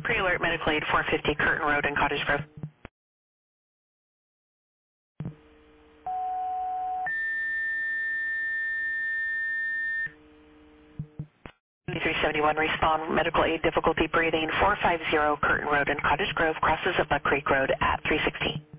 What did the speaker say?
Pre-alert medical aid 450 Curtin Road in Cottage Grove. 371 respond medical aid difficulty breathing 450 Curtin Road in Cottage Grove crosses up Buck Creek Road at 316.